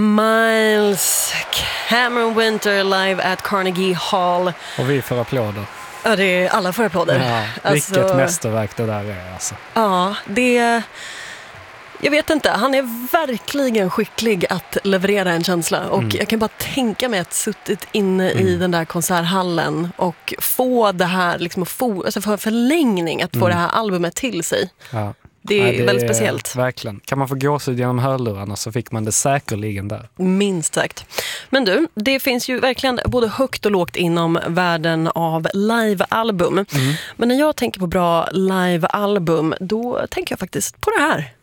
Miles Cameron Winter live at Carnegie Hall. Och vi får applåder. Ja, alla får applåder. Ja, vilket mästerverk det där är alltså. Ja, jag vet inte, han är verkligen skicklig att leverera en känsla och jag kan bara tänka mig att suttit inne i den där konserthallen och få det här liksom, alltså få förlängning att få det här albumet till sig. Ja. Det är väldigt speciellt. Verkligen. Kan man få gåshud genom hörlurarna så fick man det säkerligen där. Minst sagt. Men du, det finns ju verkligen både högt och lågt inom världen av livealbum. Men när jag tänker på bra livealbum, då tänker jag faktiskt på det här.